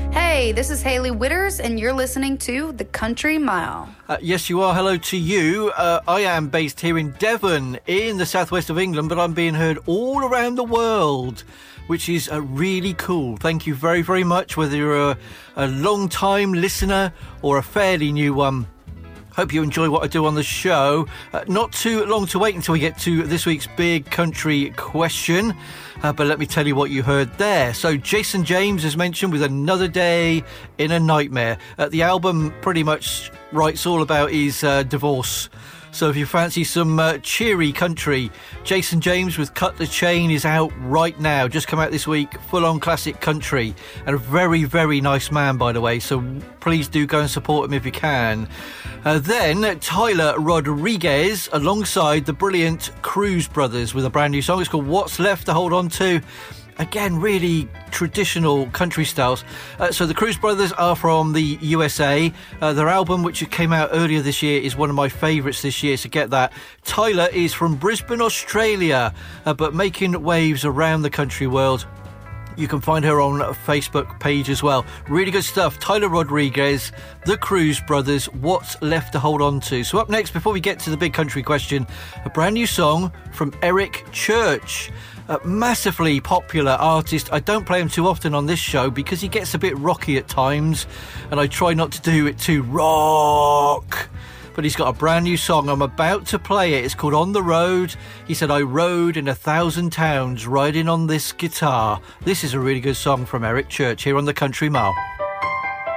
Hey, this is Haley Witters, and you're listening to The Country Mile. Yes, you are. Hello to you. I am based here in Devon, in the southwest of England, but I'm being heard all around the world, which is really cool. Thank you very, very much, whether you're a long-time listener or a fairly new one. Hope you enjoy what I do on the show. Not too long to wait until we get to this week's big country question. But let me tell you what you heard there. So Jason James, as mentioned, with Another Day in a Nightmare. The album pretty much writes all about his divorce. So if you fancy some cheery country, Jason James with Cut the Chain is out right now. Just come out this week, full-on classic country. And a very, very nice man, by the way. So please do go and support him if you can. Then Tyler Rodriguez alongside the brilliant Cruz Brothers with a brand new song. It's called What's Left to Hold On To. Again, really traditional country styles. So the Cruz Brothers are from the USA. Their album, which came out earlier this year, is one of my favourites this year, so get that. Tyler is from Brisbane, Australia, but making waves around the country world. You can find her on a Facebook page as well. Really good stuff. Tyler Rodriguez, the Cruz Brothers, What's Left to Hold On To. So up next, before we get to the big country question, a brand new song from Eric Church. A massively popular artist. I don't play him too often on this show because he gets a bit rocky at times, and I try not to do it too rock. But he's got a brand new song. I'm about to play it. It's called On the Road. He said, I rode in 1,000 towns riding on this guitar. This is a really good song from Eric Church here on The Country Mile.